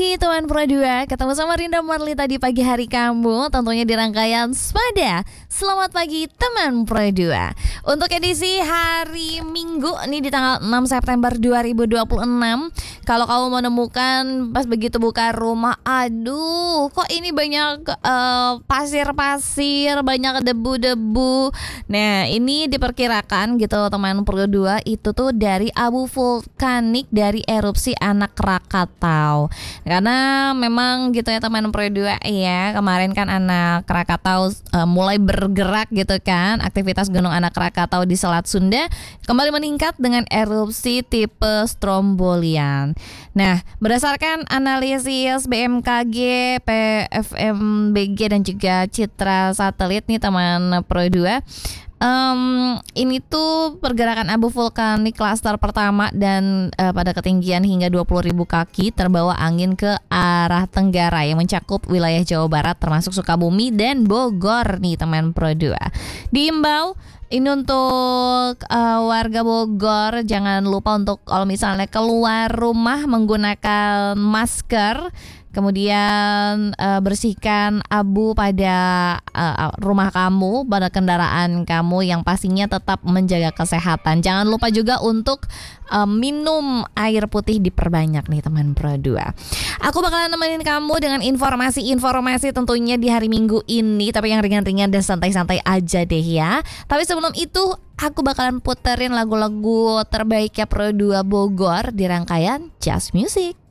pagi teman Pro 2. Ketemu sama Rinda Marlita di pagi hari kamu, tentunya di rangkaian Spada. Selamat pagi teman Pro 2. Untuk edisi hari Minggu nih di tanggal 6 September 2026. Kalau kamu menemukan pas begitu buka rumah, aduh kok ini banyak pasir-pasir, banyak debu-debu. Nah, ini diperkirakan gitu teman Pro 2, itu tuh dari abu vulkanik dari erupsi anak Krakatau. Karena memang gitu ya teman Pro 2 ya, kemarin kan anak Krakatau mulai bergerak gitu kan. Aktivitas gunung anak Krakatau di Selat Sunda kembali meningkat dengan erupsi tipe Strombolian. Nah, berdasarkan analisis BMKG, PFMBG dan juga Citra Satelit nih teman Pro 2, ini tuh pergerakan abu vulkanik klaster pertama dan pada ketinggian hingga 20.000 kaki terbawa angin ke arah tenggara yang mencakup wilayah Jawa Barat termasuk Sukabumi dan Bogor nih teman Pro 2. Diimbau ini untuk warga Bogor, jangan lupa untuk kalau misalnya keluar rumah menggunakan masker. Kemudian bersihkan abu pada rumah kamu, pada kendaraan kamu, yang pastinya tetap menjaga kesehatan. Jangan lupa juga untuk minum air putih diperbanyak nih teman Pro 2. Aku bakalan nemenin kamu dengan informasi-informasi tentunya di hari Minggu ini, tapi yang ringan-ringan dan santai-santai aja deh ya. Tapi sebelum itu aku bakalan puterin lagu-lagu terbaiknya Pro 2 Bogor di rangkaian Just Music.